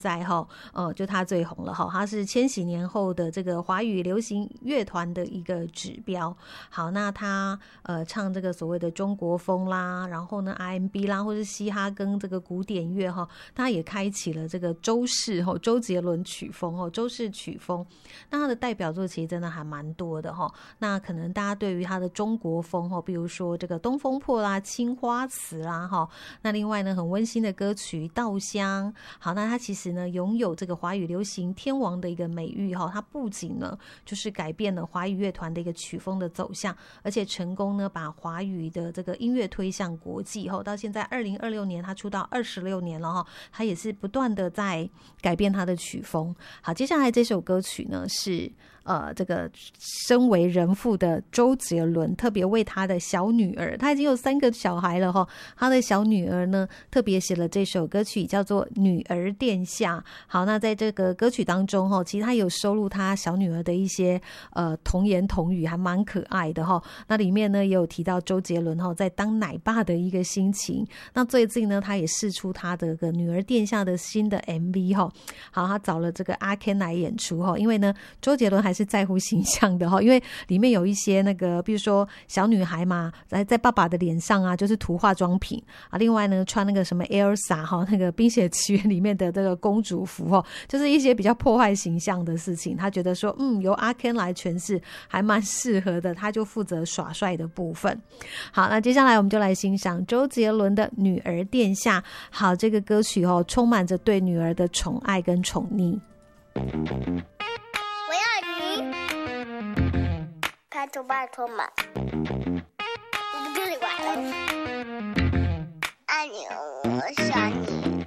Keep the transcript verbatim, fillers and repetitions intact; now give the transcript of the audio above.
在哈，呃，就他最红了哈，他是千禧年后的这个华语流行乐团的一个指标。好，那他呃唱这个所谓的中国风啦，然后呢 R and B 啦，或是嘻哈跟这个古典乐哈，他也开启了这个周氏哈周杰伦曲风哈周氏曲风。那他的代表作其实真的还蛮多的哈。那可能大家对于他的中国风哈，比如说这个《东风破》啦、《青花瓷》啦哈，那另外呢很温馨的歌曲《稻香》。好，那他其实呢拥有这个华语流行天王的一个美誉哈，他不仅呢就是改变了华语乐团的一个曲风的走向，而且成功呢把华语的这个音乐推向国际哈。到现在二零二六年他出道二十六年了哈，他也是不断的在改变他的曲风。好，接下来这首歌曲呢是呃，这个身为人父的周杰伦特别为他的小女儿，他已经有三个小孩了哈，他的小女儿呢特别写了这首歌曲叫做《女儿殿下》。好，那在这个歌曲当中哈，其实他有收录他小女儿的一些呃童言童语，还蛮可爱的哈。那里面呢也有提到周杰伦哈在当奶爸的一个心情。那最近呢，他也释出他的个《女儿殿下》的新的 M V 哈。好，他找了这个阿 Ken 来演出哈，因为呢周杰伦还是在乎形象的哈，因为里面有一些那个，比如说小女孩嘛，在在爸爸的脸上啊，就是涂化妆品啊。另外呢，穿那个什么 Elsa 哈，那个《冰雪奇缘》里面的这个公主服哈，就是一些比较破坏形象的事情。他觉得说，嗯，由阿 Ken 来诠释还蛮适合的，他就负责耍帅的部分。好，那接下来我们就来欣赏周杰伦的《女儿殿下》。好，这个歌曲哦，充满着对女儿的宠爱跟宠溺。 我要你，拜托拜托嘛，我不跟你玩了。爱你，我想你。